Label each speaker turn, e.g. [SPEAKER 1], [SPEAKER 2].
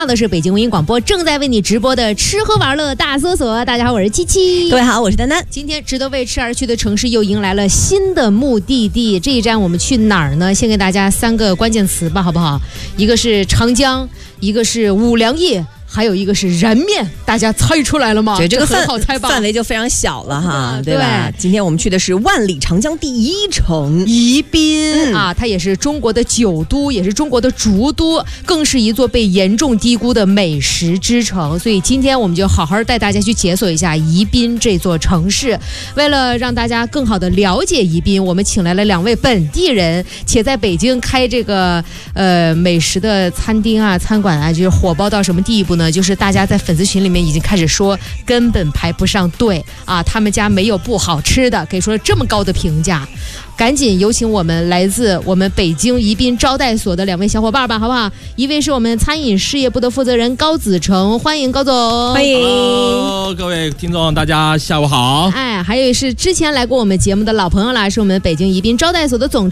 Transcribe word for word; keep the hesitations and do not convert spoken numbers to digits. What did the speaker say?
[SPEAKER 1] 的是北京文艺广播正在为你直播的吃喝玩乐大搜索。大家好，我是七七。
[SPEAKER 2] 各位好，我是丹丹。
[SPEAKER 1] 今天值得为吃而去的城市又迎来了新的目的地，这一站我们去哪儿呢？先给大家三个关键词吧，好不好？一个是长江，一个是五粮液，还有一个是燃面，大家猜出来了吗？
[SPEAKER 2] 对，这个
[SPEAKER 1] 很好猜吧，
[SPEAKER 2] 范围就非常小了哈，
[SPEAKER 1] 嗯、
[SPEAKER 2] 对吧？对，今天我们去的是万里长江第一城
[SPEAKER 1] 宜宾、
[SPEAKER 2] 嗯、
[SPEAKER 1] 啊，它也是中国的酒都，也是中国的竹都，更是一座被严重低估的美食之城。所以今天我们就好好带大家去解锁一下宜宾这座城市。为了让大家更好的了解宜宾，我们请来了两位本地人，且在北京开这个呃美食的餐厅啊、餐馆啊，就是火爆到什么地步呢？就是大家在粉丝群里面已经开始说根本排不上队啊，他们家没有不好吃的，给出了这么高的评价。赶紧有请我们来自我们北京宜宾招待所的两位小伙伴吧，好不好？一位是我们餐饮事业部的负责人高子成，欢迎高总。
[SPEAKER 2] 欢迎。
[SPEAKER 3] Hello， 各位听众，大家下午好。
[SPEAKER 1] 哎，还有是之前来过我们节目的老朋友啦，是我们北京宜宾招待所的总